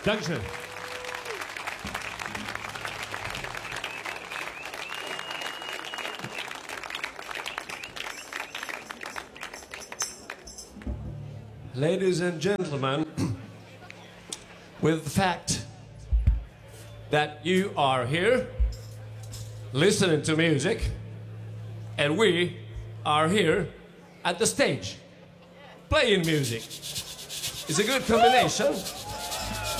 Dankeschön. Ladies and gentlemen, with the fact that you are here listening to music and we are here at the stage playing music. It's a good combination.